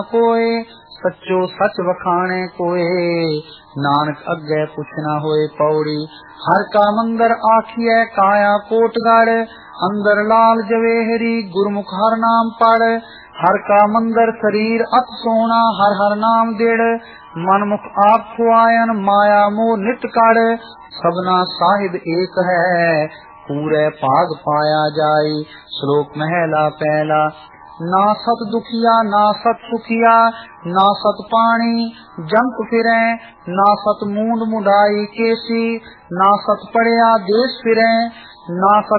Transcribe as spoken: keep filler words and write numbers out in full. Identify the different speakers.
Speaker 1: कोय सच्चो सच वखाणे कोय, नानक अग्गे पुछना होए पौड़ी। हर का मंदिर आखिए काया कोटगढ़, अंदर लाल जवेहरी गुरमुख हर नाम पढ़। हर का मंदिर शरीर अत सोना, हर हर नाम देड़, मनमुख आप खुआयन माया मोह नित कड़। सबना साहिब एक है पूरे भाग पाया जाई, श्लोक महला पहला। ना सत दुखिया ना सत सुखिया, ना सत पानी जंत फिरे, ना सत मूंड मुंडाई केसी, ना सत पड़िया देश फिरे, ना सत